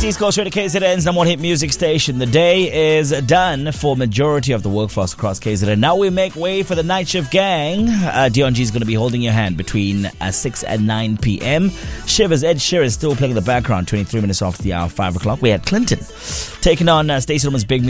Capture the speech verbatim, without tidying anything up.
It's East Coast Radio K Z N's number one hit music station. The day is done for majority of the workforce across K Z N. Now we make way for the night shift gang. Uh, Dion G is going to be holding your hand between uh, six and nine p.m. Shivers, Ed Sheeran is still playing in the background, twenty-three minutes after the hour, five o'clock. We had Clinton taking on uh, Stacey Norman's Big